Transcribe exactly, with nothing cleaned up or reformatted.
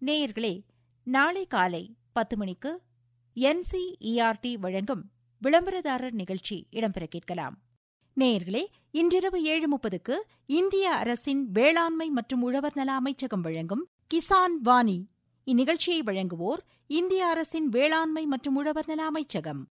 நேயர்களே, நாளை காலை பத்து மணிக்கு என்சிஇஆர்டி வழங்கும் விளம்பரதாரர் நிகழ்ச்சி இடம்பெற கேட்கலாம். நேயர்களே, இன்றிரவு ஏழு முப்பதுக்கு இந்திய அரசின் வேளாண்மை மற்றும் உழவர் நல அமைச்சகம் வழங்கும் கிசான் வாணி. இந்நிகழ்ச்சியை வழங்குவோர் இந்திய அரசின் வேளாண்மை மற்றும் உழவர் நல அமைச்சகம்.